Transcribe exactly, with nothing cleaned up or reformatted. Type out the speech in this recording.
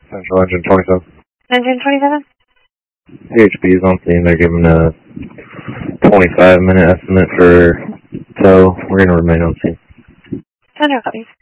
Central Engine twenty-seven. Engine twenty-seven? C H P is on scene. They're giving a twenty-five minute estimate for tow. We're going to remain on scene. Thunder copies.